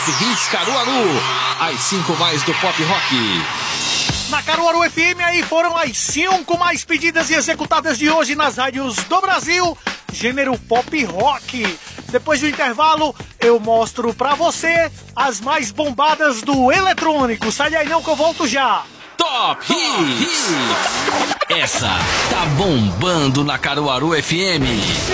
Top Hits Caruaru, as 5 mais do pop rock. Na Caruaru FM aí foram as 5 mais pedidas e executadas de hoje nas rádios do Brasil, gênero pop rock. Depois do intervalo, eu mostro pra você as mais bombadas do eletrônico. Sai daí não que eu volto já. Top Hits. Essa tá bombando na Caruaru FM.